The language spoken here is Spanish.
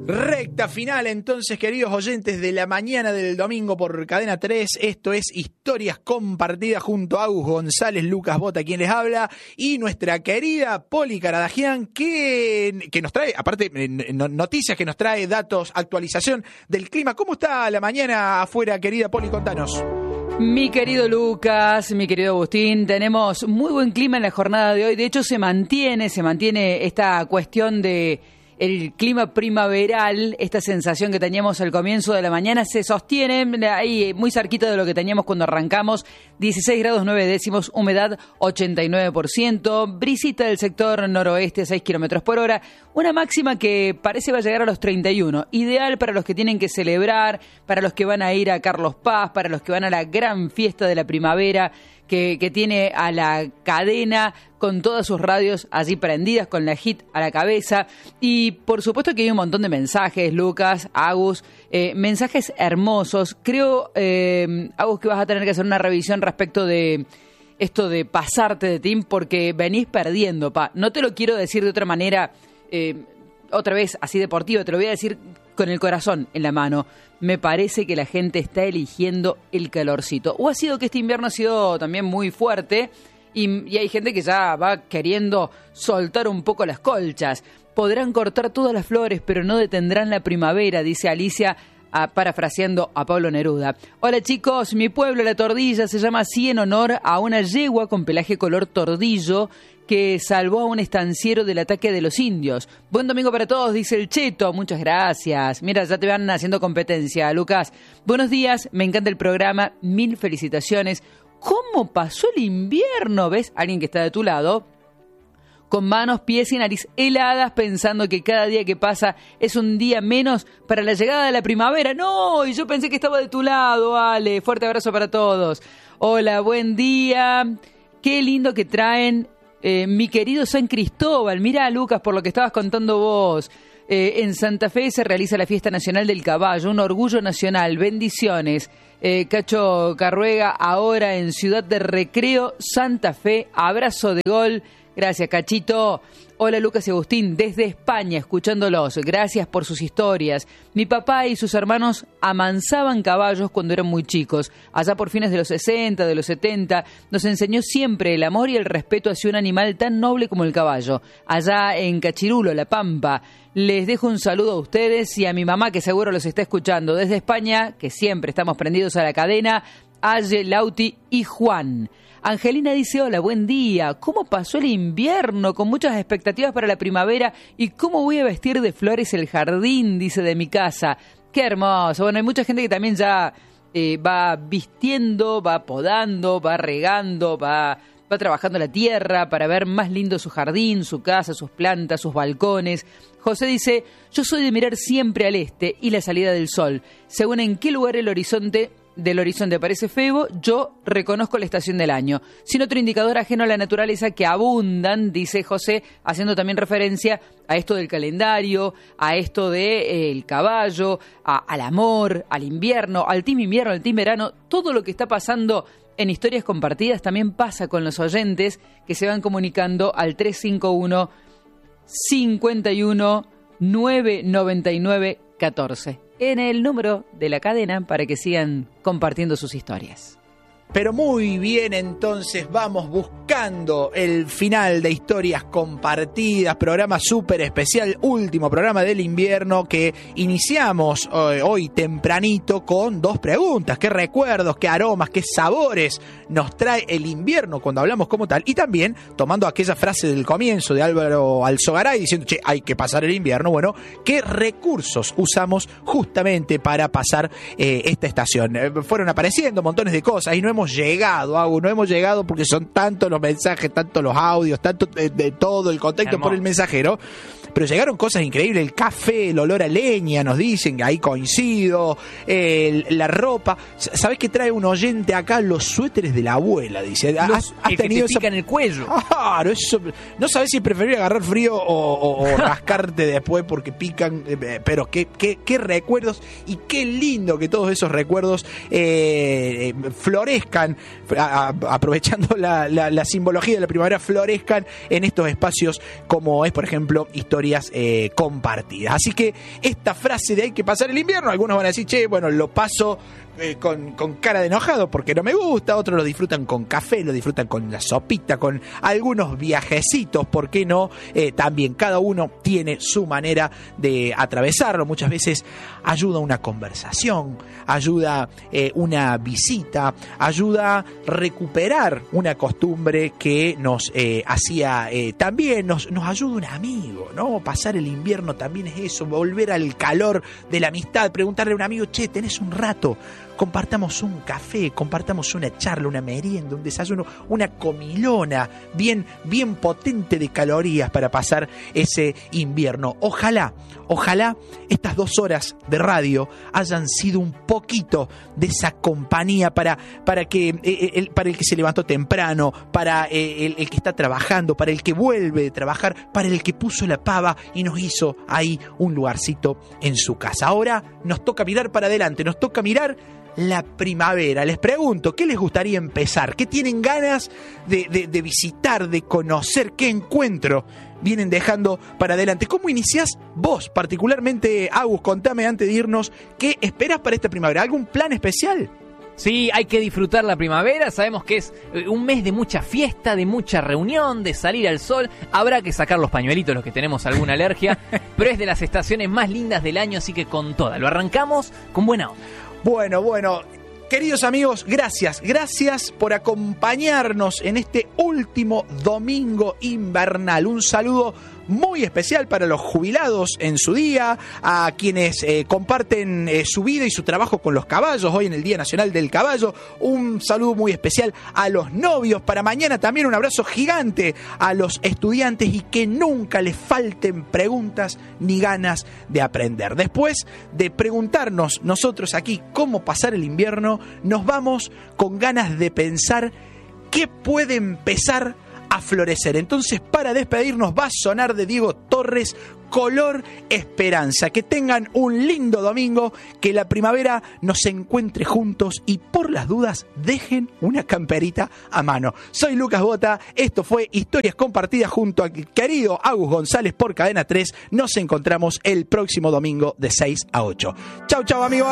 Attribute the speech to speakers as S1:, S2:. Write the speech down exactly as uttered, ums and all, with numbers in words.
S1: Recta final, entonces, queridos oyentes de la mañana del domingo por Cadena tres. Esto es Historias Compartidas junto a Agus González, Lucas Bota, quien les habla, y nuestra querida Poli Caradagian, que, que nos trae, aparte, noticias, que nos trae datos, actualización del clima. ¿Cómo está la mañana afuera, querida Poli? Contanos.
S2: Mi querido Lucas, mi querido Agustín, tenemos muy buen clima en la jornada de hoy. De hecho, se mantiene, se mantiene esta cuestión de el clima primaveral, esta sensación que teníamos al comienzo de la mañana se sostiene ahí muy cerquita de lo que teníamos cuando arrancamos. dieciséis grados nueve décimos, humedad ochenta y nueve por ciento, brisita del sector noroeste a seis kilómetros por hora, una máxima que parece va a llegar a los treinta y uno, ideal para los que tienen que celebrar, para los que van a ir a Carlos Paz, para los que van a la gran fiesta de la primavera, que, que tiene a la cadena con todas sus radios allí prendidas, con la hit a la cabeza. Y por supuesto que hay un montón de mensajes, Lucas, Agus, eh, mensajes hermosos. Creo, eh, Agus, que vas a tener que hacer una revisión respecto de esto de pasarte de team, porque venís perdiendo, pa. No te lo quiero decir de otra manera, eh, otra vez así deportivo, te lo voy a decir con el corazón en la mano. Me parece que la gente está eligiendo el calorcito. O ha sido que este invierno ha sido también muy fuerte y, y hay gente que ya va queriendo soltar un poco las colchas. Podrán cortar todas las flores, pero no detendrán la primavera, dice Alicia, a, parafraseando a Pablo Neruda. Hola chicos, mi pueblo, La Tordilla, se llama así en honor a una yegua con pelaje color tordillo que salvó a un estanciero del ataque de los indios. Buen domingo para todos, dice el Cheto. Muchas gracias. Mira, ya te van haciendo competencia, Lucas. Buenos días, me encanta el programa. Mil felicitaciones. ¿Cómo pasó el invierno? ¿Ves? Alguien que está de tu lado, con manos, pies y nariz heladas, pensando que cada día que pasa es un día menos para la llegada de la primavera. No, y yo pensé que estaba de tu lado, Ale. Fuerte abrazo para todos. Hola, buen día. Qué lindo que traen eh, mi querido San Cristóbal. Mirá, Lucas, por lo que estabas contando vos. Eh, en Santa Fe se realiza la Fiesta Nacional del Caballo, un orgullo nacional. Bendiciones. Eh, Cacho Carruega, ahora en Ciudad de Recreo, Santa Fe. Abrazo de gol. Gracias, Cachito. Hola, Lucas y Agustín, desde España, escuchándolos. Gracias por sus historias. Mi papá y sus hermanos amansaban caballos cuando eran muy chicos. Allá por fines de los sesenta, de los setenta, nos enseñó siempre el amor y el respeto hacia un animal tan noble como el caballo. Allá en Cachirulo, La Pampa. Les dejo un saludo a ustedes y a mi mamá, que seguro los está escuchando desde España, que siempre estamos prendidos a la cadena, Aye, Lauti y Juan. Angelina dice, hola, buen día. ¿Cómo pasó el invierno? Con muchas expectativas para la primavera. ¿Y cómo voy a vestir de flores el jardín? Dice, de mi casa. Qué hermoso. Bueno, hay mucha gente que también ya eh, va vistiendo, va podando, va regando, va, va trabajando la tierra para ver más lindo su jardín, su casa, sus plantas, sus balcones. José dice, yo soy de mirar siempre al este y la salida del sol. Según en qué lugar el horizonte... del horizonte parece feo, yo reconozco la estación del año. Sin otro indicador ajeno a la naturaleza que abundan, dice José, haciendo también referencia a esto del calendario, a esto del de, eh, caballo, a, al amor, al invierno, al team invierno, al team verano. Todo lo que está pasando en Historias Compartidas también pasa con los oyentes que se van comunicando al tres cinco uno, cinco uno, nueve nueve nueve, uno cuatro. En el número de la cadena para que sigan compartiendo sus historias.
S1: Pero muy bien, entonces vamos buscando el final de Historias Compartidas, programa súper especial, último programa del invierno que iniciamos hoy, hoy tempranito con dos preguntas. ¿Qué recuerdos, qué aromas, qué sabores nos trae el invierno cuando hablamos como tal? Y también tomando aquella frase del comienzo de Álvaro Alzogaray diciendo, che, hay que pasar el invierno. Bueno, ¿qué recursos usamos justamente para pasar eh, esta estación? Eh, fueron apareciendo montones de cosas y no hemos llegado, Agu, no hemos llegado porque son tantos los mensajes, tantos los audios, tanto de, de todo el contacto por el mensajero, pero llegaron cosas increíbles, el café, el olor a leña, nos dicen, que ahí coincido, el, la ropa. ¿Sabés qué trae un oyente acá? Los suéteres de la abuela, dice.
S2: Los, ¿Has, has el tenido que te pican esa... el cuello.
S1: Claro, eso, no sabés si preferir agarrar frío o, o, o rascarte después porque pican, pero qué, qué, qué recuerdos y qué lindo que todos esos recuerdos eh, florezcan, a, a, aprovechando la, la, la simbología de la primavera, florezcan en estos espacios como es, por ejemplo, Historia historias eh, compartidas. Así que esta frase de hay que pasar el invierno, algunos van a decir, che, bueno, lo paso eh, con, con cara de enojado porque no me gusta, otros lo disfrutan con café, lo disfrutan con la sopita, con algunos viajecitos, ¿por qué no? Eh, también cada uno tiene su manera de atravesarlo. Muchas veces ayuda una conversación, ayuda eh, una visita, ayuda a recuperar una costumbre que nos eh, hacía eh, también, nos, nos ayuda un amigo, ¿no? Pasar el invierno también es eso, volver al calor de la amistad, preguntarle a un amigo, che, ¿tenés un rato? Compartamos un café, compartamos una charla, una merienda, un desayuno, una comilona bien, bien potente de calorías para pasar ese invierno. Ojalá, ojalá estas dos horas de radio hayan sido un poquito de esa compañía para, para, que, eh, el, para el que se levantó temprano, para eh, el, el que está trabajando, para el que vuelve de trabajar, para el que puso la pava y nos hizo ahí un lugarcito en su casa. Ahora nos toca mirar para adelante, nos toca mirar la primavera. Les pregunto, ¿qué les gustaría empezar? ¿Qué tienen ganas de, de, de visitar, de conocer? ¿Qué encuentro vienen dejando para adelante? ¿Cómo iniciás vos, particularmente, Agus? Contame antes de irnos, ¿qué esperas para esta primavera? ¿Algún plan especial?
S3: Sí, hay que disfrutar la primavera, sabemos que es un mes de mucha fiesta, de mucha reunión, de salir al sol, habrá que sacar los pañuelitos los que tenemos alguna alergia, pero es de las estaciones más lindas del año, así que con toda, lo arrancamos con buena onda.
S1: Bueno, bueno, queridos amigos, gracias, gracias por acompañarnos en este último domingo invernal. Un saludo muy especial para los jubilados en su día, a quienes eh, comparten eh, su vida y su trabajo con los caballos, hoy en el Día Nacional del Caballo. Un saludo muy especial a los novios, para mañana también un abrazo gigante a los estudiantes y que nunca les falten preguntas ni ganas de aprender. Después de preguntarnos nosotros aquí cómo pasar el invierno, nos vamos con ganas de pensar qué puede empezar a florecer. Entonces, para despedirnos va a sonar de Diego Torres, Color Esperanza. Que tengan un lindo domingo, que la primavera nos encuentre juntos y por las dudas dejen una camperita a mano. Soy Lucas Bota, esto fue Historias Compartidas junto al querido Agus González por Cadena tres. Nos encontramos el próximo domingo de seis a ocho. Chau, chau, amigos.